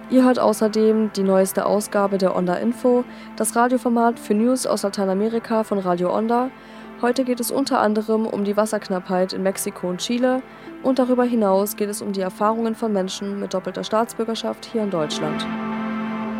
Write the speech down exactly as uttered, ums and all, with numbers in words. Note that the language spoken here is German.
Ihr hört außerdem die neueste Ausgabe der Onda Info, das Radioformat für News aus Lateinamerika von Radio Onda. Heute geht es unter anderem um die Wasserknappheit in Mexiko und Chile und darüber hinaus geht es um die Erfahrungen von Menschen mit doppelter Staatsbürgerschaft hier in Deutschland.